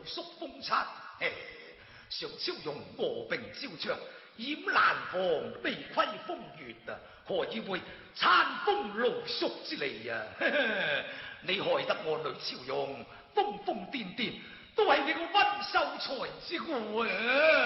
宿风餐，上超用卧病招枪，掩兰房，避窥风月啊！何以会餐风露宿之利啊？你害得我女超用疯疯癫癫，都系你个温秀才之祸啊！